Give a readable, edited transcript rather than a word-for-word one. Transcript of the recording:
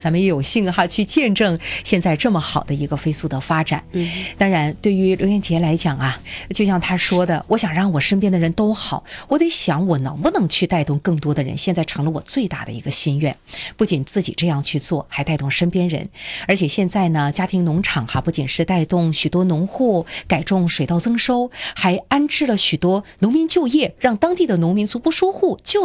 咱们也有幸去见证现在这么好的一个飞速的发展。当然对于刘彦杰来讲就像他说的，我想让我身边的人都好，我得想我能不能去带动更多的人，现在成了我最大的一个心愿。不仅自己这样去做，还带动身边人。而且现在呢，家庭农场不仅是带动许多农户改种水稻增收，还安置了许多农民就业，让当地的农民足不出户就